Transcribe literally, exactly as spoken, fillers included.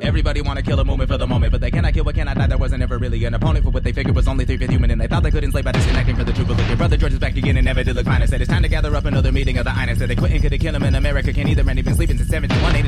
everybody wanna kill a movement for the moment, but they cannot kill what cannot die. There wasn't ever really an opponent for what they figured was only three-fifth human, and they thought they couldn't slay by disconnecting for the truth. But look, your brother George is back again and never did look fine. I said it's time to gather up another meeting of the I N S. Said they quit and could have killed him in America. Can't either, man, even sleeping since seventy-one. Ain't